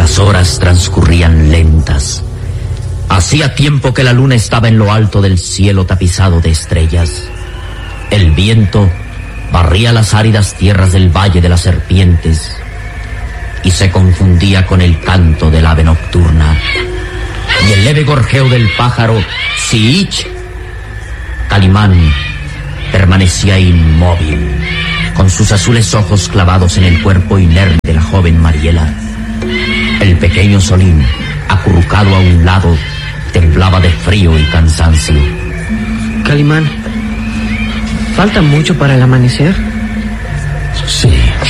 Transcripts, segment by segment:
Las horas transcurrían lentas. Hacía tiempo que la luna estaba en lo alto del cielo tapizado de estrellas. El viento barría las áridas tierras del Valle de las Serpientes y se confundía con el canto del ave nocturna y el leve gorjeo del pájaro Siich. Calimán permanecía inmóvil, con sus azules ojos clavados en el cuerpo inerte de la joven Mariela. El pequeño Solín, acurrucado a un lado, temblaba de frío y cansancio. Calimán, ¿falta mucho para el amanecer? Sí,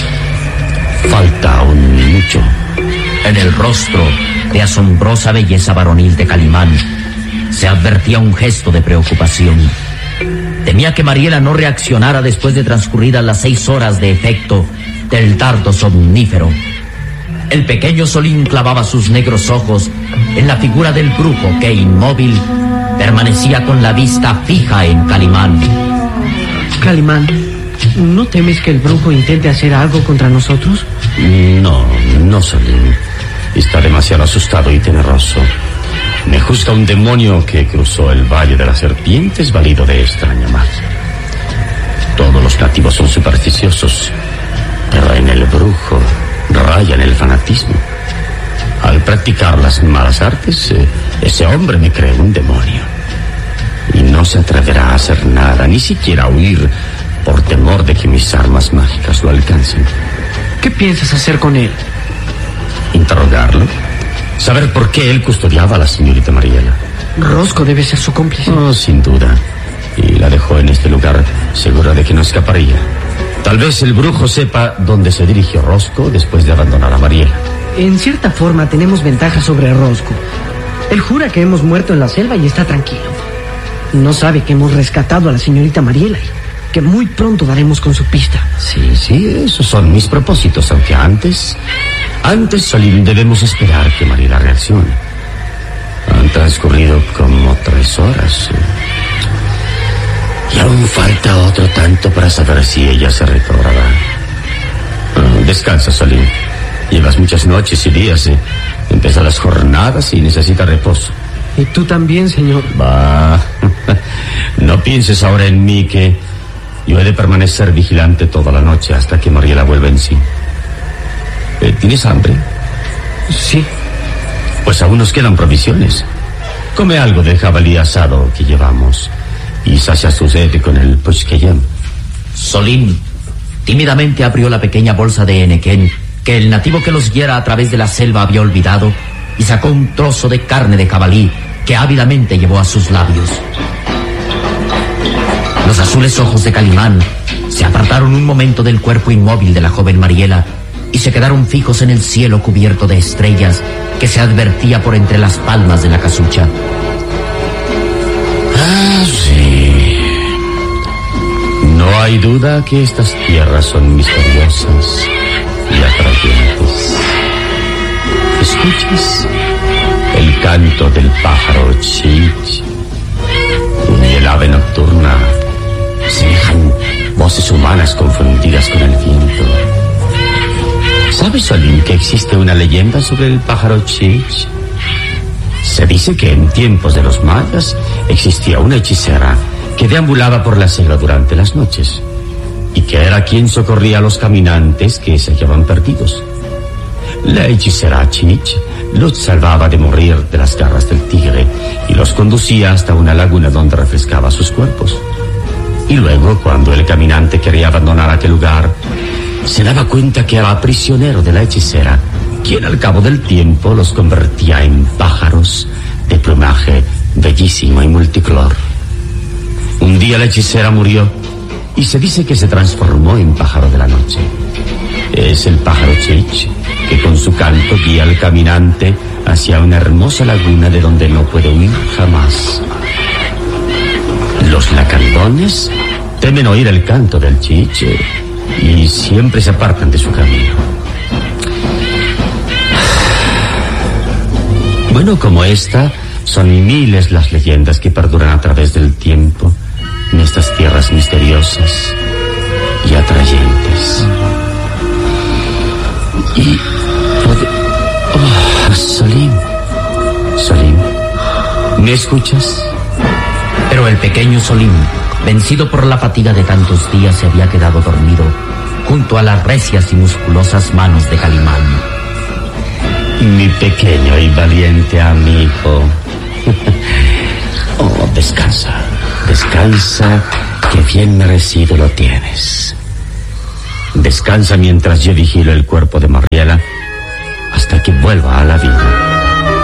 falta aún mucho. En el rostro de asombrosa belleza varonil de Calimán se advertía un gesto de preocupación. Temía que Mariela no reaccionara después de transcurridas las 6 horas de efecto del dardo somnífero. El pequeño Solín clavaba sus negros ojos en la figura del brujo que, inmóvil, permanecía con la vista fija en Calimán. Calimán, ¿no temes que el brujo intente hacer algo contra nosotros? No, Solín. Está demasiado asustado y temeroso. Me juzga un demonio que cruzó el Valle de las Serpientes valido de extraña magia. Todos los nativos son supersticiosos, pero en el brujo rayan el fanatismo. Al practicar las malas artes, ese hombre me cree un demonio. Y no se atreverá a hacer nada, ni siquiera a huir, por temor de que mis armas mágicas lo alcancen. ¿Qué piensas hacer con él? Interrogarlo. Saber por qué él custodiaba a la señorita Mariela. Rosco debe ser su cómplice. Oh, sin duda. Y la dejó en este lugar, segura de que no escaparía. Tal vez el brujo sepa dónde se dirigió Rosco después de abandonar a Mariela. En cierta forma tenemos ventaja sobre Rosco. Él jura que hemos muerto en la selva y está tranquilo. No sabe que hemos rescatado a la señorita Mariela y que muy pronto daremos con su pista. Sí, esos son mis propósitos, aunque antes, Solín, debemos esperar que Mariela reaccione. Han transcurrido como 3 horas. Y aún falta otro tanto para saber si ella se recobrará. Descansa, Solín. Llevas muchas noches y días en pesadas jornadas y necesitas reposo. Y tú también, señor. Bah, no pienses ahora en mí, que yo he de permanecer vigilante toda la noche hasta que Mariela vuelva en sí. ¿Tienes hambre? Sí. Pues aún nos quedan provisiones. Come algo de jabalí asado que llevamos y sacia su sed con el pushkeyem. Solín tímidamente abrió la pequeña bolsa de Enequén que el nativo que los guiara a través de la selva había olvidado y sacó un trozo de carne de jabalí que ávidamente llevó a sus labios. Los azules ojos de Calimán se apartaron un momento del cuerpo inmóvil de la joven Mariela y se quedaron fijos en el cielo cubierto de estrellas que se advertía por entre las palmas de la casucha. Sí. No hay duda que estas tierras son misteriosas y atrayentes. ¿Escuchas? El canto del pájaro Siich y el ave nocturna semejan voces humanas confundidas con el viento. ¿Sabes, Solín, que existe una leyenda sobre el pájaro Siich? Se dice que en tiempos de los mayas existía una hechicera que deambulaba por la selva durante las noches y que era quien socorría a los caminantes que se hallaban perdidos. La hechicera Siich los salvaba de morir de las garras del tigre y los conducía hasta una laguna donde refrescaba sus cuerpos. Y luego, cuando el caminante quería abandonar aquel lugar, se daba cuenta que era prisionero de la hechicera, quien al cabo del tiempo los convertía en pájaros de plumaje bellísimo y multicolor. Un día la hechicera murió y se dice que se transformó en pájaro de la noche. Es el pájaro Siich que con su canto guía al caminante hacia una hermosa laguna de donde no puede huir jamás. Los lacandones temen oír el canto del Siich y siempre se apartan de su camino. Bueno, como esta, son miles las leyendas que perduran a través del tiempo en estas tierras misteriosas y atrayentes. Y ¿Me escuchas? Pero el pequeño Solín, vencido por la fatiga de tantos días, se había quedado dormido junto a las recias y musculosas manos de Calimán. Mi pequeño y valiente amigo. Oh, descansa, descansa, que bien merecido lo tienes. Descansa mientras yo vigilo el cuerpo de Mariela hasta que vuelva a la vida.